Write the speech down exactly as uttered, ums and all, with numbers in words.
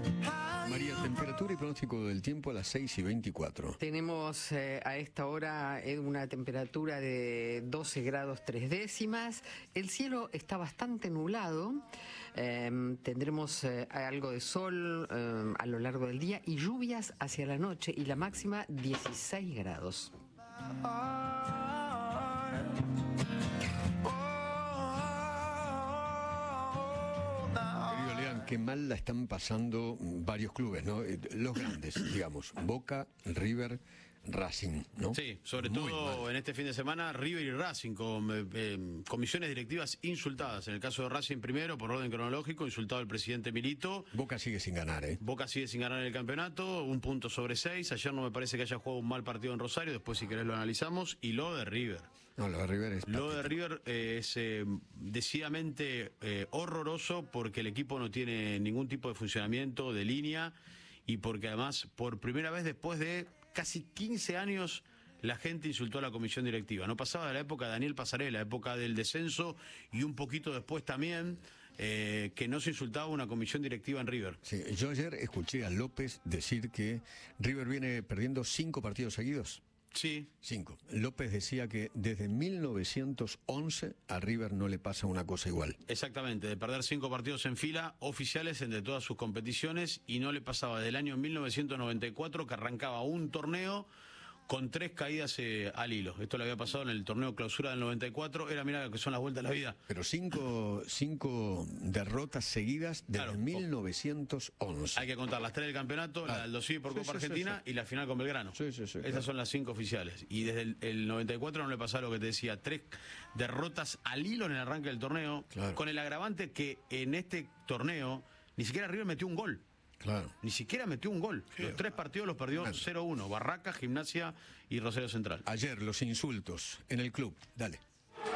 María, temperatura y pronóstico del tiempo a las seis y veinticuatro. Tenemos eh, a esta hora eh, una temperatura de doce grados tres décimas. El cielo está bastante nublado. Eh, tendremos eh, algo de sol eh, a lo largo del día y lluvias hacia la noche, y la máxima dieciséis grados. Qué mal la están pasando varios clubes, ¿no? Los grandes, digamos, Boca, River, Racing, ¿no? Sí, sobre Muy todo mal. en este fin de semana, River y Racing con eh, eh, comisiones directivas insultadas. En el caso de Racing primero, por orden cronológico, insultado el presidente Milito. Boca sigue sin ganar, ¿eh? Boca sigue sin ganar el campeonato, un punto sobre seis. Ayer no me parece que haya jugado un mal partido en Rosario, después si querés lo analizamos. Y lo de River. No, lo de River es Lo de patético. River eh, es eh, decididamente eh, horroroso, porque el equipo no tiene ningún tipo de funcionamiento, de línea, y porque además, por primera vez después de casi quince años, la gente insultó a la comisión directiva. No pasaba de la época de Daniel Pasarela, la época del descenso, y un poquito después también, eh, que no se insultaba una comisión directiva en River. Sí, yo ayer escuché a López decir que River viene perdiendo cinco partidos seguidos. Sí. Cinco. López decía que desde mil novecientos once a River no le pasa una cosa igual. Exactamente, de perder cinco partidos en fila oficiales entre todas sus competiciones, y no le pasaba desde el año mil novecientos noventa y cuatro, que arrancaba un torneo con tres caídas eh, al hilo. Esto le había pasado en el torneo clausura del noventa y cuatro. Era, mira, que son las vueltas de la vida. Pero cinco, cinco derrotas seguidas desde Claro. mil novecientos once. Hay que contar las tres del campeonato, Ah. la del Dosí por Sí, Copa sí, sí, Argentina sí. y la final con Belgrano. Sí, sí, sí, Esas claro. son las cinco oficiales. Y desde el, el noventa y cuatro no le pasaba lo que te decía, tres derrotas al hilo en el arranque del torneo, Claro. con el agravante que en este torneo ni siquiera River metió un gol. Claro. Ni siquiera metió un gol. Sí. Los tres partidos los perdió Bueno. cero uno. Barraca, Gimnasia y Rosario Central. Ayer los insultos en el club. Dale.